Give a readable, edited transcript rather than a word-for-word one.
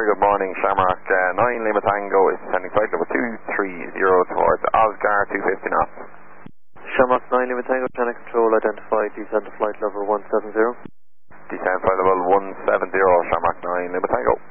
good morning. Shamrock 9 Lima Tango is sending flight level 230 towards Oscar 250 knots. Shamrock 9 Lima Tango, Channel Control identified, descend to flight level 170. Descend flight level 170, Shamrock 9 Lima Tango.